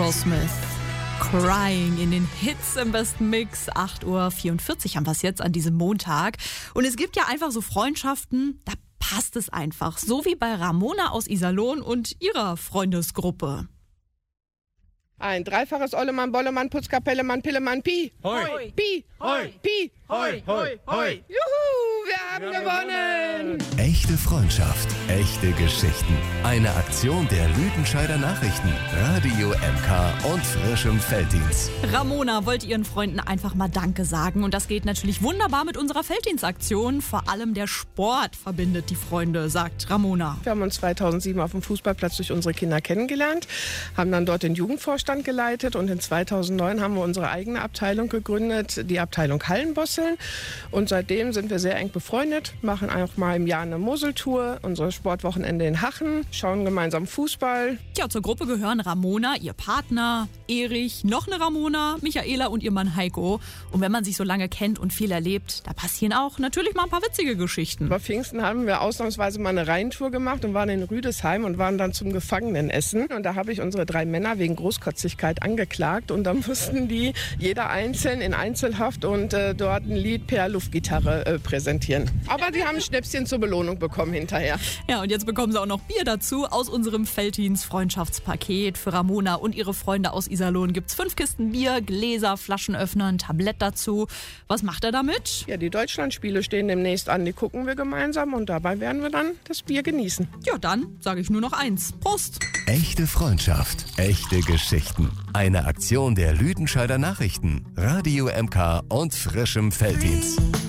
Aerosmith. Crying in den Hits im besten Mix. 8:44 Uhr haben wir es jetzt an diesem Montag. Und es gibt ja einfach so Freundschaften, da passt es einfach. So wie bei Ramona aus Iserlohn und ihrer Freundesgruppe. Ein dreifaches Ollemann, Bollemann, Putzkapellemann, Pillemann, Pi. Hoi. Pi. Hoi. Pi. Hoi, hoi, hoi. Juhu, wir haben gewonnen. Echte Freundschaft, echte Geschichten. Eine Aktion der Lüdenscheider Nachrichten, Radio MK und frischem Felddienst. Ramona wollte ihren Freunden einfach mal Danke sagen. Und das geht natürlich wunderbar mit unserer Felddienstaktion. Vor allem der Sport verbindet die Freunde, sagt Ramona. Wir haben uns 2007 auf dem Fußballplatz durch unsere Kinder kennengelernt, haben dann dort den Jugendvorstand geleitet und in 2009 haben wir unsere eigene Abteilung gegründet, die Abteilung Hallenbosseln. Und seitdem sind wir sehr eng befreundet, machen auch mal im Jahr eine Moseltour, unser Sportwochenende in Hachen, schauen gemeinsam Fußball. Tja, zur Gruppe gehören Ramona, ihr Partner, Erich, noch eine Ramona, Michaela und ihr Mann Heiko. Und wenn man sich so lange kennt und viel erlebt, da passieren auch natürlich mal ein paar witzige Geschichten. Bei Pfingsten haben wir ausnahmsweise mal eine Rheintour gemacht und waren in Rüdesheim und waren dann zum Gefangenenessen. Und da habe ich unsere 3 Männer wegen Großkotzigkeit angeklagt. Und da mussten die jeder einzeln in Einzelhaft und dort ein Lied per Luftgitarre präsentieren. Aber die haben ein Schnäpschen zur Belohnung bekommen hinterher. Ja, und jetzt bekommen sie auch noch Bier dazu aus unserem Felddienst-Freundschaftspaket. Für Ramona und ihre Freunde aus Iserlohn gibt's 5 Kisten Bier, Gläser, Flaschenöffner, ein Tablett dazu. Was macht er damit? Ja, die Deutschlandspiele stehen demnächst an, die gucken wir gemeinsam und dabei werden wir dann das Bier genießen. Ja, dann sage ich nur noch eins. Prost! Echte Freundschaft, echte Geschichten. Eine Aktion der Lüdenscheider Nachrichten, Radio MK und frischem Felddienst.